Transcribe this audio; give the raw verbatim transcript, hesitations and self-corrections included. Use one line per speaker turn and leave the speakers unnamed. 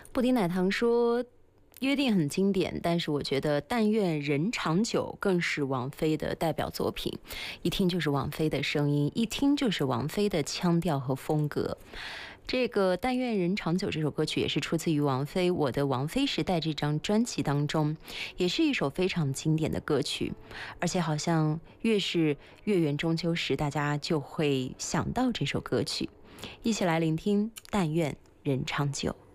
布丁奶糖说。约定很经典，但是我觉得但愿人长久更是王菲的代表作品，一听就是王菲的声音，一听就是王菲的腔调和风格。这个但愿人长久这首歌曲也是出自于王菲《我的王菲时代》这张专辑当中，也是一首非常经典的歌曲，而且好像越是月圆中秋时，大家就会想到这首歌曲。一起来聆听但愿人长久。